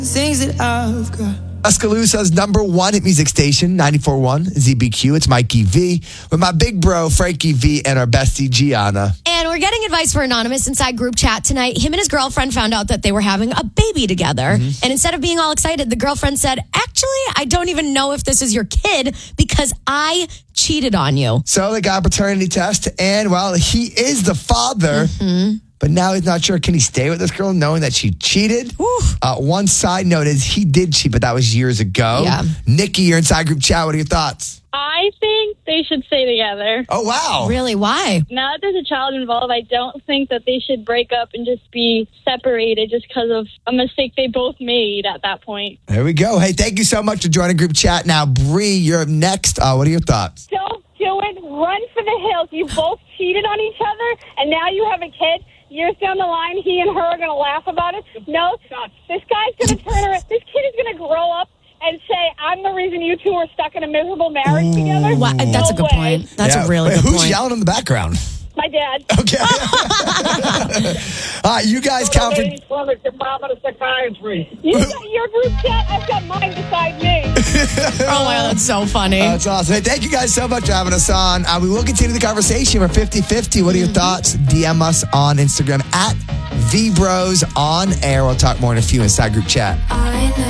Things that I've got. Tuscaloosa's number one hit music station, 94.1 ZBQ. It's Mikey V with my big bro, Frankie V, and our bestie, Gianna. And we're getting advice for Anonymous inside group chat tonight. Him and his girlfriend found out that they were having a baby together. And instead of being all excited, the girlfriend said, actually, I don't even know if this is your kid because I cheated on you. So they got a paternity test, and, well, he is the father. But now he's not sure. Can he stay with this girl knowing that she cheated? One side note is he did cheat, but that was years ago. Yeah. Nikki, you're inside group chat. What are your thoughts? I think they should stay together. Oh, wow. Really? Why? Now that there's a child involved, I don't think that they should break up and just be separated just because of a mistake they both made at that point. There we go. Hey, thank you so much for joining group chat. Now, Bree, you're up next. What are your thoughts? Don't do it. Run for the hills. You both cheated on each other, and now you have a kid. Years down the line, he and her are going to laugh about it. No, this guy's going to turn around. This kid is going to grow up and say, I'm the reason you two are stuck in a miserable marriage together. Wow, that's a good point. That's a really good Who's point. yelling in the background? My dad. Okay. You guys count for... Department of Psychiatry. You got your group chat. I've got mine beside me. Oh, wow, that's so funny. That's awesome. Hey, thank you guys so much for having us on. We will continue the conversation. We're 50-50. What are your thoughts? DM us on Instagram at VBrosOnAir. We'll talk more in a few inside group chat. I know.